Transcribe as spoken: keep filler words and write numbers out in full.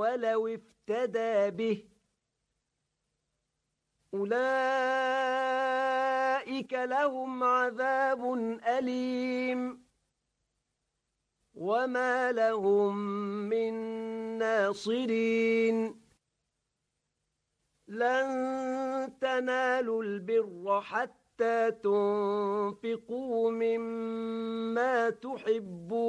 ولو افتدى به أولئك لهم عذاب أليم وما لهم من ناصرين لن تنالوا البر حتى تنفقوا مما تحبون